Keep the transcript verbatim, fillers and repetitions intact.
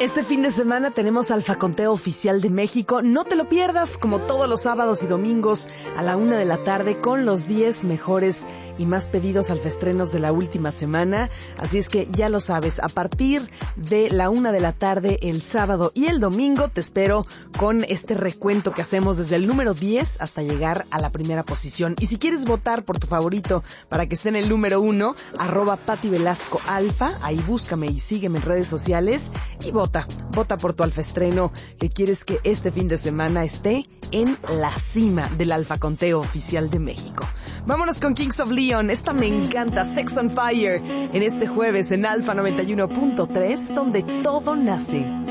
Este fin de semana tenemos Alfa Conteo Oficial de México. No te lo pierdas, como todos los sábados y domingos a la una de la tarde, con los diez mejores y más pedidos alfaestrenos de la última semana. Así es que ya lo sabes, a partir de la una de la tarde el sábado y el domingo te espero con este recuento que hacemos desde el número diez hasta llegar a la primera posición. Y si quieres votar por tu favorito para que esté en el número uno, arroba Pati Velasco Alfa, ahí búscame y sígueme en redes sociales y vota, vota por tu alfaestreno que quieres que este fin de semana esté en la cima del Alfa Conteo Oficial de México. Vámonos con Kings of Leon, esta me encanta, Sex on Fire, en este jueves en Alfa noventa y uno punto tres, donde todo nace.